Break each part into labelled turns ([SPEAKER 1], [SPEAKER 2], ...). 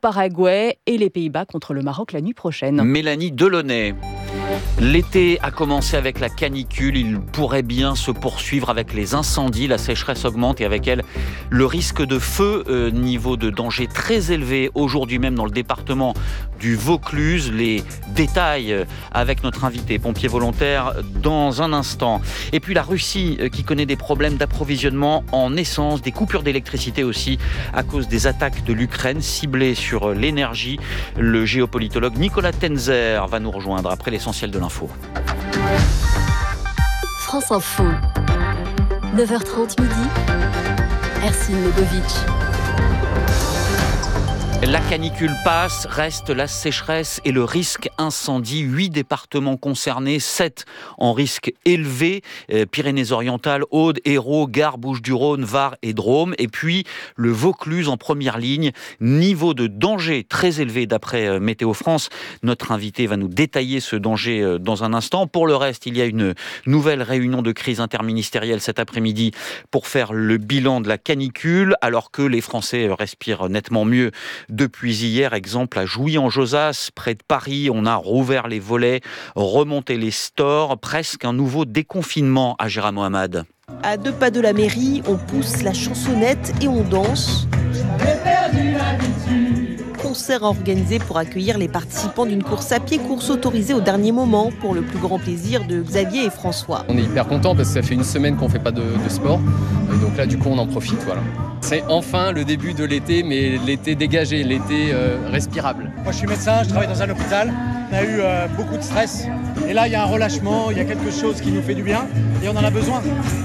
[SPEAKER 1] Paraguay et les Pays-Bas contre le Maroc la nuit prochaine.
[SPEAKER 2] Mélanie Delaunay. L'été a commencé avec la canicule, il pourrait bien se poursuivre avec les incendies, la sécheresse augmente et avec elle le risque de feu, niveau de danger très élevé aujourd'hui même dans le département du Vaucluse. Les détails avec notre invité pompier volontaire dans un instant. Et puis la Russie qui connaît des problèmes d'approvisionnement en essence, des coupures d'électricité aussi à cause des attaques de l'Ukraine ciblées sur l'énergie. Le géopolitologue Nicolas Tenzer va nous rejoindre après l'essentiel de l'info.
[SPEAKER 3] France Info, 9h30 midi, Ercine Legovic.
[SPEAKER 2] La canicule passe, reste la sécheresse et le risque incendie. 8 départements concernés, 7 en risque élevé. Pyrénées-Orientales, Aude, Hérault, Gard, Bouches-du-Rhône, Var et Drôme. Et puis le Vaucluse en première ligne. Niveau de danger très élevé d'après Météo France. Notre invité va nous détailler ce danger dans un instant. Pour le reste, il y a une nouvelle réunion de crise interministérielle cet après-midi pour faire le bilan de la canicule, alors que les Français respirent nettement mieux depuis hier. Exemple à Jouy-en-Josas, près de Paris, on a rouvert les volets, remonté les stores, presque un nouveau déconfinement à Gérard Mohamed.
[SPEAKER 4] À 2 pas de la mairie, on pousse la chansonnette et on danse. Concert organisé pour accueillir les participants d'une course à pied, course autorisée au dernier moment pour le plus grand plaisir de Xavier et François.
[SPEAKER 5] On est hyper contents parce que ça fait une semaine qu'on ne fait pas de sport. Donc là, du coup, on en profite. Voilà. C'est enfin le début de l'été, mais l'été dégagé, l'été respirable.
[SPEAKER 6] Moi, je suis médecin, je travaille dans un hôpital. On a eu beaucoup de stress. Et là, il y a un relâchement, il y a quelque chose qui nous fait du bien et on en a besoin.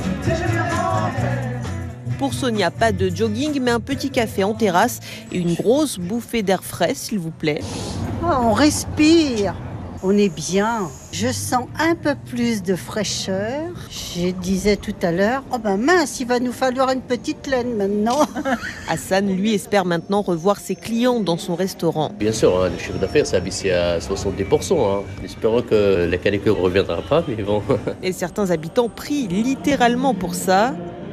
[SPEAKER 4] Pour Sonia, pas de jogging, mais un petit café en terrasse et une grosse bouffée d'air frais, s'il vous plaît.
[SPEAKER 7] Oh, on respire, on est bien. Je sens un peu plus de fraîcheur. Je disais tout à l'heure, oh ben mince, il va nous falloir une petite laine maintenant.
[SPEAKER 4] Hassan, lui, espère maintenant revoir ses clients dans son restaurant.
[SPEAKER 8] Bien sûr, le chiffre d'affaires s'est abaissé à 70%. Espérons que la canicule ne reviendra pas, mais bon.
[SPEAKER 4] Et certains habitants prient littéralement pour ça.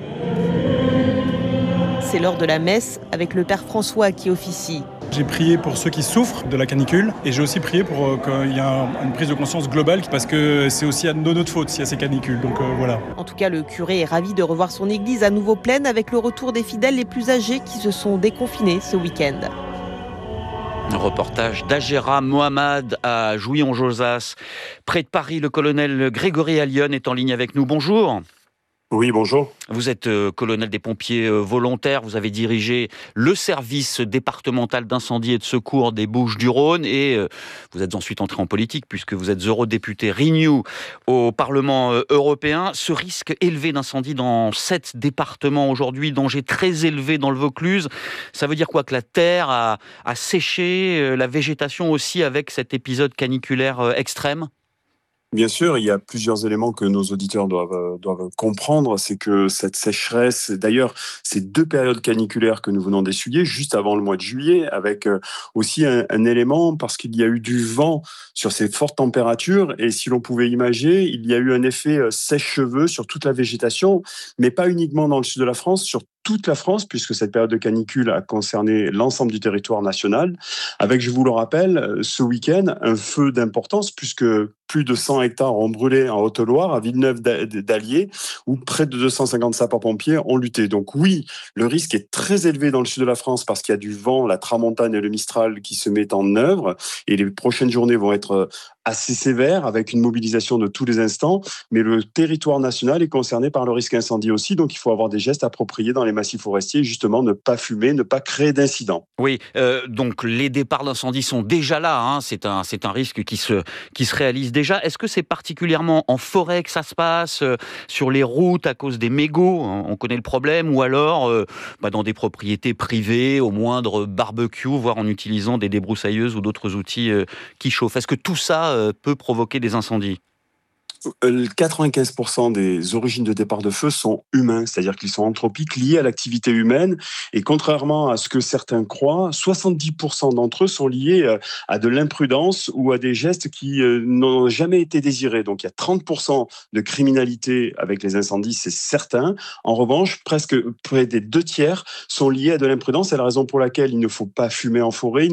[SPEAKER 4] C'est l'heure de la messe avec le père François qui officie.
[SPEAKER 9] J'ai prié pour ceux qui souffrent de la canicule et j'ai aussi prié pour qu'il y ait une prise de conscience globale parce que c'est aussi de notre faute s'il y a ces canicules. Donc voilà.
[SPEAKER 4] En tout cas, le curé est ravi de revoir son église à nouveau pleine avec le retour des fidèles les plus âgés qui se sont déconfinés ce week-end.
[SPEAKER 2] Un reportage d'Agera Mohamed à Jouy-en-Josas. Près de Paris, le colonel Grégory Allione est en ligne avec nous. Bonjour.
[SPEAKER 10] Oui, bonjour.
[SPEAKER 2] Vous êtes colonel des pompiers volontaires, vous avez dirigé le service départemental d'incendie et de secours des Bouches-du-Rhône et vous êtes ensuite entré en politique puisque vous êtes eurodéputé Renew au Parlement européen. Ce risque élevé d'incendie dans 7 départements aujourd'hui, danger très élevé dans le Vaucluse, ça veut dire quoi? Que la terre a séché, la végétation aussi avec cet épisode caniculaire extrême?
[SPEAKER 10] Bien sûr, il y a plusieurs éléments que nos auditeurs doivent comprendre. C'est que cette sécheresse, d'ailleurs, ces 2 périodes caniculaires que nous venons d'essuyer, juste avant le mois de juillet, avec aussi un élément, parce qu'il y a eu du vent sur ces fortes températures, et si l'on pouvait imaginer, il y a eu un effet sèche-cheveux sur toute la végétation, mais pas uniquement dans le sud de la France, sur toute la France, puisque cette période de canicule a concerné l'ensemble du territoire national, avec, je vous le rappelle, ce week-end, un feu d'importance, puisque plus de 100 hectares ont brûlé en Haute-Loire, à Villeneuve d'Allier, où près de 250 sapeurs-pompiers ont lutté. Donc oui, le risque est très élevé dans le sud de la France parce qu'il y a du vent, la tramontane et le mistral qui se mettent en œuvre, et les prochaines journées vont être assez sévères, avec une mobilisation de tous les instants, mais le territoire national est concerné par le risque incendie aussi, donc il faut avoir des gestes appropriés dans les massifs forestiers, justement ne pas fumer, ne pas créer d'incidents.
[SPEAKER 2] Oui, donc les départs d'incendie sont déjà là, hein. C'est un risque qui se réalise déjà. Est-ce que c'est particulièrement en forêt que ça se passe, sur les routes à cause des mégots, hein, on connaît le problème, ou alors dans des propriétés privées, au moindre barbecue, voire en utilisant des débroussailleuses ou d'autres outils qui chauffent? Est-ce que tout ça peut provoquer des incendies?
[SPEAKER 10] 95% des origines de départ de feu sont humains, c'est-à-dire qu'ils sont anthropiques, liés à l'activité humaine. Et contrairement à ce que certains croient, 70% d'entre eux sont liés à de l'imprudence ou à des gestes qui n'ont jamais été désirés. Donc il y a 30% de criminalité avec les incendies, c'est certain. En revanche, presque près des 2 tiers sont liés à de l'imprudence. C'est la raison pour laquelle il ne faut pas fumer en forêt.